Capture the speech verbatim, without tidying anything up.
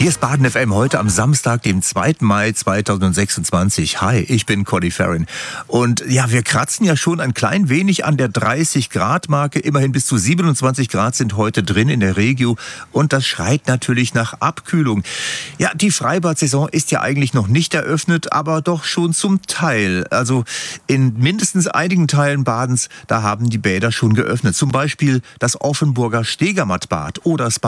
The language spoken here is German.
Hier ist Baden F M heute am Samstag, dem zweiten Mai zweitausendsechsundzwanzig. Hi, ich bin Conny Farron. Und ja, wir kratzen ja schon ein klein wenig an der dreißig Grad Marke. Immerhin bis zu siebenundzwanzig Grad sind heute drin in der Regio. Und das schreit natürlich nach Abkühlung. Ja, die Freibad-Saison ist ja eigentlich noch nicht eröffnet, aber doch schon zum Teil. Also in mindestens einigen Teilen Badens, da haben die Bäder schon geöffnet. Zum Beispiel das Offenburger Stegermattbad oder das